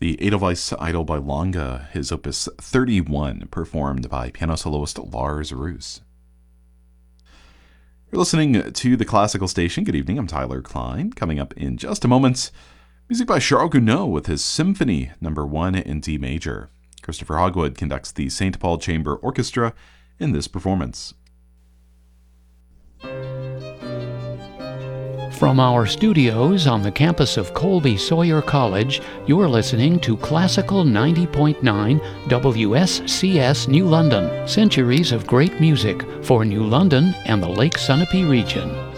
The Edelweiss Idol by Longa, his opus 31, performed by piano soloist Lars Roos. You're listening to The Classical Station. Good evening, I'm Tyler Klein. Coming up in just a moment, music by Charles Gounod with his Symphony No. 1 in D major. Christopher Hogwood conducts the St. Paul Chamber Orchestra in this performance. From our studios on the campus of Colby Sawyer College, you're listening to Classical 90.9 WSCS New London. Centuries of great music for New London and the Lake Sunapee region.